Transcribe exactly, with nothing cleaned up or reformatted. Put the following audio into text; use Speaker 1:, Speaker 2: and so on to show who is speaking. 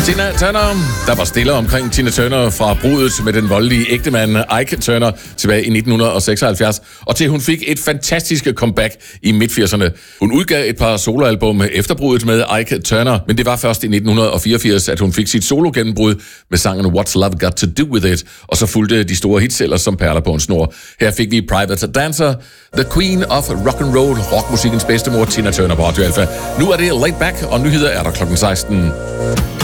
Speaker 1: Tina Turner. Der var stille omkring Tina Turner fra brudet med den voldelige ægtemand Ike Turner tilbage i nitten seksoghalvfjerds, og til hun fik et fantastisk comeback i midt firserne. Hun udgav et par soloalbum efter brudet med Ike Turner, men det var først i nitten fireogfirs, at hun fik sit solo-gennembrud med sangen What's Love Got To Do With It, og så fulgte de store hits ellers som perler på en snor. Her fik vi Private Dancer, The Queen of Rock and Roll, rockmusikkens bedstemor Tina Turner på Radio Alpha. Nu er det Laid Back, og nyheder er der klokken seksten.